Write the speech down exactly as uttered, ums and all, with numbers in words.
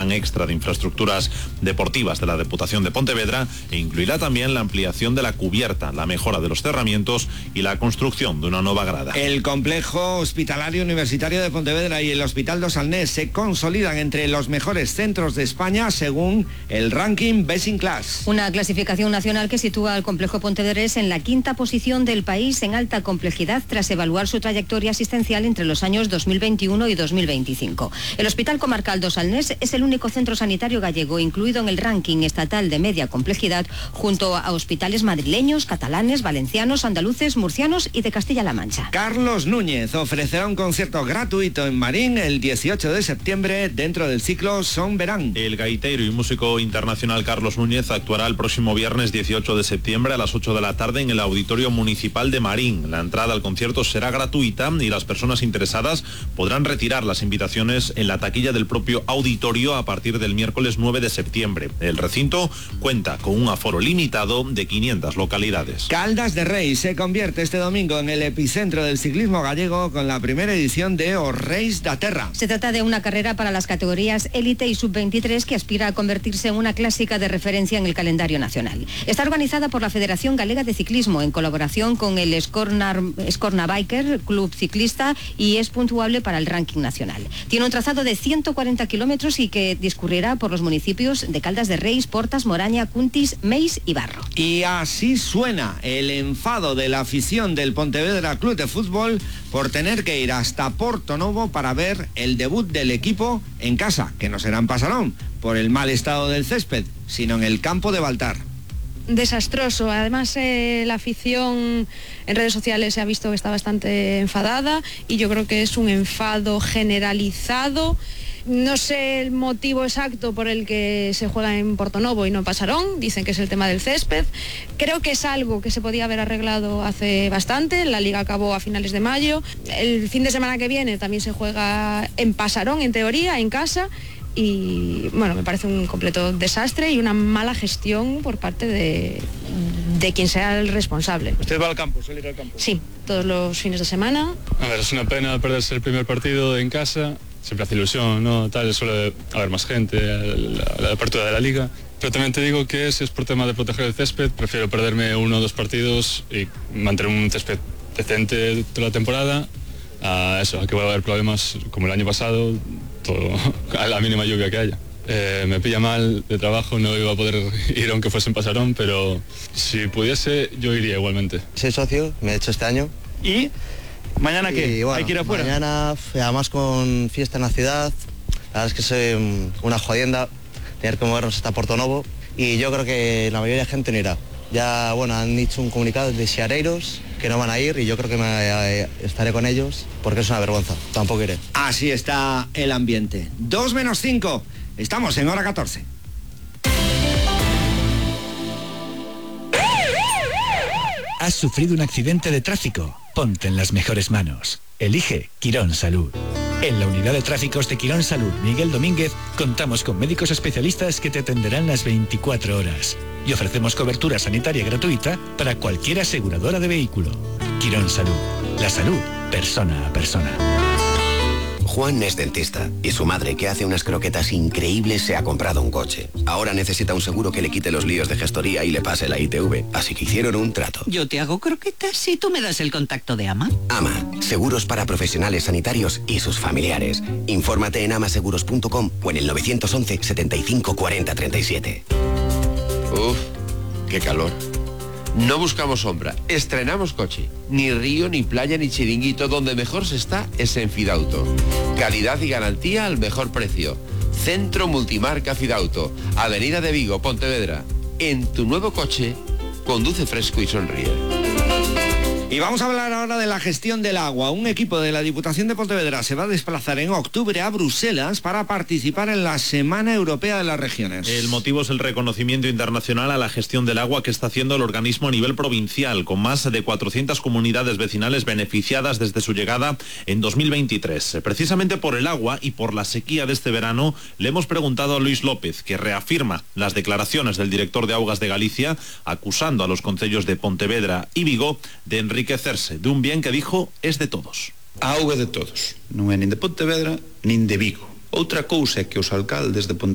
plan extra de infraestructuras deportivas de la Deputación de Pontevedra e incluirá también la ampliación de la cubierta, la mejora de los cerramientos y la construcción de una nueva grada. El complejo hospitalario universitario de Pontevedra y el Hospital Dos Salnés se consolidan entre los mejores centros de España según el ranking Best in Class. Una clasificación nacional que sitúa al complejo pontevedrés en la quinta posición del país en alta complejidad tras evaluar su trayectoria asistencial entre los años dos mil veintiuno y dos mil veinticinco. El Hospital Comarcal Dos Salnés es el único centro sanitario gallego incluido en el ranking estatal de media complejidad junto a hospitales madrileños, catalanes, valencianos, andaluces, murcianos y de Castilla-La Mancha. Carlos Núñez ofrecerá un concierto gratuito en Marín el dieciocho de septiembre dentro del ciclo Son Verán. El gaitero y músico internacional Carlos Núñez actuará el próximo viernes dieciocho de septiembre a las ocho de la tarde en el Auditorio Municipal de Marín. La entrada al concierto será gratuita y las personas interesadas podrán retirar las invitaciones en la taquilla del propio auditorio a partir del miércoles nueve de septiembre. El recinto cuenta con un aforo limitado de quinientas localidades. Caldas de Rei se convierte este domingo en el epicentro del ciclismo gallego con la primera edición de Os Reis da Terra. Se trata de una carrera para las categorías élite y sub veintitrés que aspira a convertirse en una clásica de referencia en el calendario nacional. Está organizada por la Federación Galega de Ciclismo en colaboración con el Escornar, Escorna Biker, Club Ciclista, y es puntuable para el ranking nacional. Tiene un trazado de ciento cuarenta kilómetros y que discurrirá por los municipios de Caldas de Reis, Portas, Moraña, Cuntis, Meis y Barro. Y así suena el enfado de la afición del Pontevedra Club de Fútbol por tener que ir hasta Portonovo para ver el debut del equipo en casa, que no será en Pasarón, por el mal estado del césped, sino en el campo de Baltar. Desastroso. Además, eh, la afición en redes sociales se ha visto que está bastante enfadada y yo creo que es un enfado generalizado. No sé el motivo exacto por el que se juega en Portonovo y no en Pasarón. Dicen que es el tema del césped. Creo que es algo que se podía haber arreglado hace bastante. La liga acabó a finales de mayo. El fin de semana que viene también se juega en Pasarón, en teoría, en casa. Y bueno, me parece un completo desastre y una mala gestión por parte de, de quien sea el responsable. ¿Usted va al campo? ¿Suele ir al campo? Sí, todos los fines de semana. A ver, es una pena perderse el primer partido en casa. Siempre hace ilusión, ¿no? Tal, suele haber más gente, la, la apertura de la liga. Pero también te digo que si es por tema de proteger el césped, prefiero perderme uno o dos partidos y mantener un césped decente toda la temporada. A eso, a que va a haber problemas como el año pasado, todo, a la mínima lluvia que haya. Eh, me pilla mal de trabajo, no iba a poder ir aunque fuese en Pasarón, pero si pudiese yo iría igualmente. Soy socio, me he hecho este año. ¿Y mañana qué? Y, bueno, ¿Hay que ir afuera? Mañana, además con fiesta en la ciudad, la verdad es que soy una jodienda tener que movernos hasta Portonovo y yo creo que la mayoría de gente no irá. Ya, bueno, han dicho un comunicado de Xareiros que no van a ir y yo creo que me, eh, estaré con ellos porque es una vergüenza, tampoco iré. Así está el ambiente. dos menos cinco, estamos en hora catorce. ¿Has sufrido un accidente de tráfico? Ponte en las mejores manos. Elige Quirón Salud. En la unidad de tráficos de Quirón Salud Miguel Domínguez contamos con médicos especialistas que te atenderán las veinticuatro horas y ofrecemos cobertura sanitaria gratuita para cualquier aseguradora de vehículo. Quirón Salud. La salud, persona a persona. Juan es dentista y su madre, que hace unas croquetas increíbles, se ha comprado un coche. Ahora necesita un seguro que le quite los líos de gestoría y le pase la I T V, así que hicieron un trato. Yo te hago croquetas y tú me das el contacto de Ama. Ama, seguros para profesionales sanitarios y sus familiares. Infórmate en amaseguros punto com o en el nueve once, setenta y cinco, cuarenta, treinta y siete. Uf, qué calor. No buscamos sombra, estrenamos coche. Ni río, ni playa, ni chiringuito. Donde mejor se está es en Fidauto. Calidad y garantía al mejor precio. Centro Multimarca Fidauto. Avenida de Vigo, Pontevedra. En tu nuevo coche, conduce fresco y sonríe. Y vamos a hablar ahora de la gestión del agua. Un equipo de la Diputación de Pontevedra se va a desplazar en octubre a Bruselas para participar en la Semana Europea de las Regiones. El motivo es el reconocimiento internacional a la gestión del agua que está haciendo el organismo a nivel provincial, con más de cuatrocientas comunidades vecinales beneficiadas desde su llegada en dos mil veintitrés. Precisamente por el agua y por la sequía de este verano, le hemos preguntado a Luis López, que reafirma las declaraciones del director de Augas de Galicia, acusando a los concellos de Pontevedra y Vigo de enriquecerse de un bien que dijo es de todos. A auga de todos, non é nin de Pontevedra nin de Vigo. Outra cousa é que os alcaldes de Pontevedra